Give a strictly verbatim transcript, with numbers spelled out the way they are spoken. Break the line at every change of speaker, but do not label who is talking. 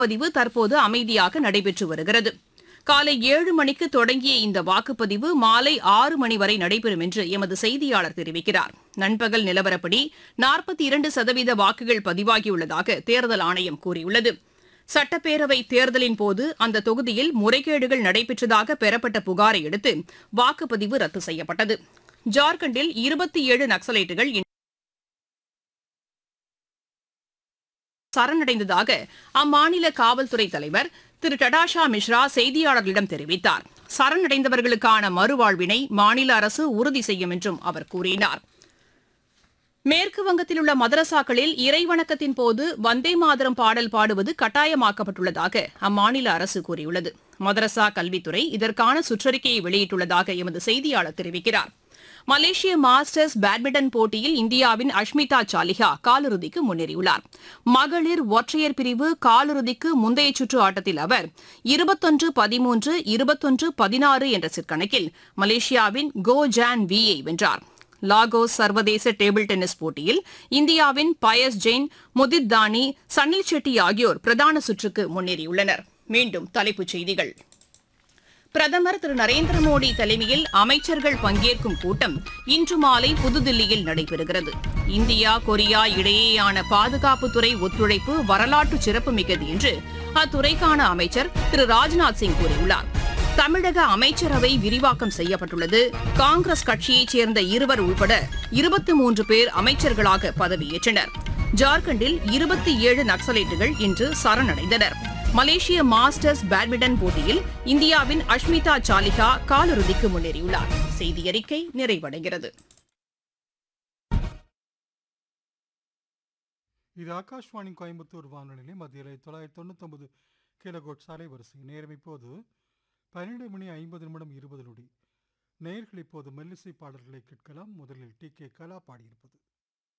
பதிவு தற்போது அமைதியாக நடைபெற்று வருகிறது. காலை ஏழு மணிக்கு தொடங்கிய இந்த வாக்குப்பதிவு மாலை ஆறு மணி வரை நடைபெறும் என்று எமது செய்தியாளர் தெரிவிக்கிறார். நண்பகல் நிலவரப்படி நாற்பத்தி இரண்டு சதவீத வாக்குகள் பதிவாகியுள்ளதாக தேர்தல் ஆணையம் கூறியுள்ளது. சட்டப்பேரவை தேர்தலின் போது அந்த தொகுதியில் முறைகேடுகள் நடைபெற்றதாக பெறப்பட்ட புகாரை அடுத்து வாக்குப்பதிவு ரத்து செய்யப்பட்டது. ஜார்க்கண்டில் இருபத்தி ஏழு நக்சலைட்டுகள் சரணடைந்ததாக அம்மாநில காவல்துறை தலைவர் திரு டடாஷா மிஸ்ரா செய்தியாளர்களிடம் தெரிவித்தார். சரணடைந்தவர்களுக்கான மறுவாழ்வினை மாநில அரசு உறுதி செய்யும் என்றும் அவர் கூறினார். மேற்கு வங்கத்தில் உள்ள மதரசாக்களில் இறைவணக்கத்தின் போது வந்தே மாதரம் பாடல் பாடுவது கட்டாயமாக்கப்பட்டுள்ளதாக அம்மாநில அரசு கூறியுள்ளது. மதரசா கல்வித்துறை இதற்கான சுற்றறிக்கையை வெளியிட்டுள்ளதாக எமது செய்தியாளர் தெரிவிக்கிறார். மலேசிய மாஸ்டர்ஸ் பேட்மிண்டன் போட்டியில் இந்தியாவின் அஷ்மிதா சாலிஹா காலிறுதிக்கு முன்னேறியுள்ளார். மகளிர் ஒற்றையர் பிரிவு காலிறுதிக்கு முந்தைய சுற்று ஆட்டத்தில் அவர் இருபத்தொன்று பதிமூன்று இருபத்தொன்று பதினாறு என்ற செட்கணக்கில் மலேசியாவின் கோ ஜான் வியை வென்றார். லாகோஸ் சர்வதேச டேபிள் டென்னிஸ் போட்டியில் இந்தியாவின் பயஸ் ஜெயின், முதித் தானி, சனில் செட்டி ஆகியோர் பிரதான சுற்றுக்கு முன்னேறியுள்ளனர். மீண்டும் தலைப்புச் செய்திகள். பிரதமர் திரு நரேந்திர மோடி தலைமையில் அமைச்சர்கள் பங்கேற்கும் கூட்டம் இன்று மாலை புதுதில்லியில் நடைபெறுகிறது. இந்தியா கொரியா இடையேயான பாதுகாப்புத்துறை ஒத்துழைப்பு வரலாற்று சிறப்புமிக்கது என்று அத்துறைக்கான அமைச்சர் திரு ராஜ்நாத் சிங் கூறியுள்ளார். தமிழக அமைச்சரவை விரிவாக்கம் செய்யப்பட்டுள்ளது. காங்கிரஸ் கட்சியைச் சேர்ந்த இருவர் உள்பட இருபத்தி மூன்று பேர் அமைச்சர்களாக பதவியேற்றனர். ஜார்க்கண்டில் இருபத்தி ஏழு நக்சலைட்டுகள் இன்று சரணடைந்தனர். மலேசிய மாஸ்டர்ஸ் பேட்மிண்டன் போட்டியில் இந்தியாவின் அஷ்மிதா சாலிஹா காலிறுதிக்கு முன்னேறியுள்ளார். செய்தி அறிக்கை நிறைவடைகிறது.
இது ஆகாஷ்வாணி கோயம்புத்தூர் வானொலி மத்திய தொள்ளாயிரத்தி தொண்ணூத்தி ஒன்பது கிலோகோட் சாலை வரிசை. நேரம் இப்போது பன்னிரண்டு மணி ஐம்பது நிமிடம் இருபது நொடி. நேயர்கள் இப்போது மெல்லிசை பாடல்களை கேட்கலாம். முதலில் டி கே கலா பாடியிருப்பது